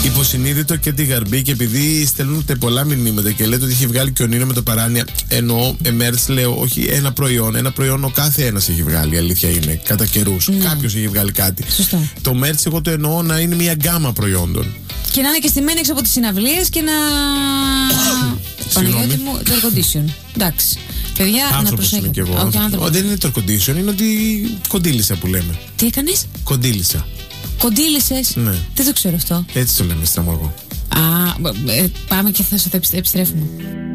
Υποσυνείδητο και τη Γαρμπή, και επειδή στέλνονται πολλά μηνύματα και λέτε ότι έχει βγάλει και ο Νίνο με το Παράνοια, εννοώ Merch, λέω όχι ένα προϊόν ο κάθε ένας έχει βγάλει, αλήθεια είναι, κατά καιρούς. Κάποιος έχει βγάλει κάτι. Σωστό. Το Merch εγώ το εννοώ να είναι μια γκάμα προϊόντων. Και να είναι και στημένοι έξω από τις συναυλίες και να. Παναγιώτη μου, το air condition. Εντάξει. Παιδιά, άνθρωπος να είμαι κι εγώ. Δεν είναι το air condition, είναι ότι κοντήλισα που λέμε. Τι έκανες? Κοντήλισα. Κοντήλισες? Ναι. Δεν το ξέρω αυτό. Έτσι το λέμε στην Αμοργό. Πάμε και θα σου το επιστρέφουμε.